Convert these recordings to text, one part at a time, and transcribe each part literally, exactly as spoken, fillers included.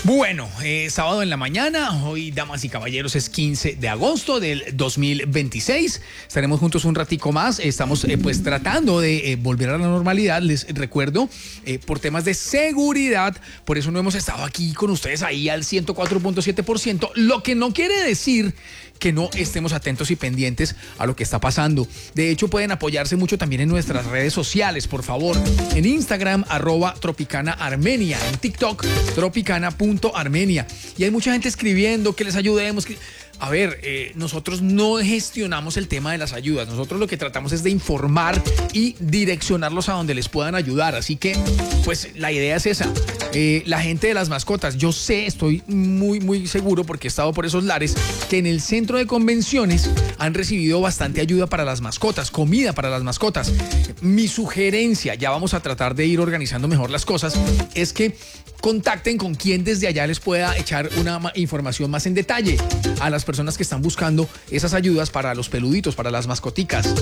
Bueno, eh, sábado en la mañana, hoy, damas y caballeros, es quince de agosto del dos mil veintiséis. Estaremos juntos un ratico más. Estamos eh, pues tratando de eh, volver a la normalidad. Les recuerdo, eh, por temas de seguridad, por eso no hemos estado aquí con ustedes ahí al ciento cuatro punto siete por ciento, lo que no quiere decir que no estemos atentos y pendientes a lo que está pasando. De hecho, pueden apoyarse mucho también en nuestras redes sociales, por favor. En Instagram, arroba Tropicana Armenia. En TikTok, tropicana punto armenia. Y hay mucha gente escribiendo que les ayudemos. Que... A ver, eh, nosotros no gestionamos el tema de las ayudas. Nosotros lo que tratamos es de informar y direccionarlos a donde les puedan ayudar. Así que, pues, la idea es esa. Eh, la gente de las mascotas, yo sé, estoy muy, muy seguro, porque he estado por esos lares, que en el centro de convenciones han recibido bastante ayuda para las mascotas, comida para las mascotas. Mi sugerencia, ya vamos a tratar de ir organizando mejor las cosas, es que contacten con quien desde allá les pueda echar una información más en detalle a las personas que están buscando esas ayudas para los peluditos, para las mascoticas.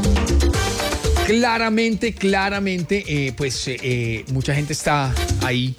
Claramente, claramente, eh, pues eh, mucha gente está ahí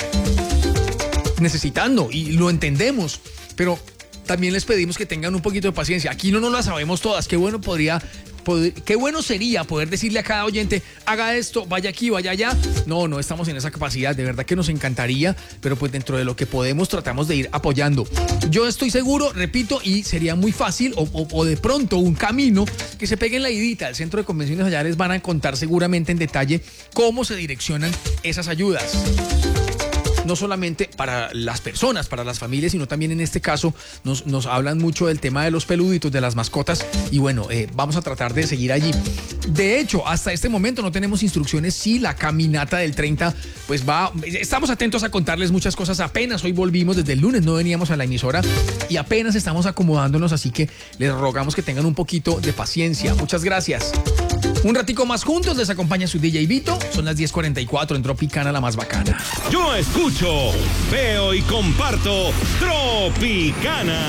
necesitando y lo entendemos, pero también les pedimos que tengan un poquito de paciencia. Aquí no nos las sabemos todas. Qué bueno podría... Poder, qué bueno sería poder decirle a cada oyente, haga esto, vaya aquí, vaya allá. No, no estamos en esa capacidad, de verdad que nos encantaría, pero pues dentro de lo que podemos tratamos de ir apoyando. Yo estoy seguro, repito, y sería muy fácil o, o, o de pronto un camino que se peguen la idita al centro de convenciones. Allá les van a contar seguramente en detalle cómo se direccionan esas ayudas. No solamente para las personas, para las familias, sino también en este caso nos, nos hablan mucho del tema de los peluditos, de las mascotas, y bueno, eh, vamos a tratar de seguir allí. De hecho, hasta este momento no tenemos instrucciones si la caminata del treinta pues va, estamos atentos a contarles muchas cosas. Apenas hoy volvimos, desde el lunes no veníamos a la emisora y apenas estamos acomodándonos, así que les rogamos que tengan un poquito de paciencia. Muchas gracias. Un ratico más juntos, les acompaña su D J Vito. Son las diez cuarenta y cuatro en Tropicana, la más bacana. Yo escucho, veo y comparto Tropicana.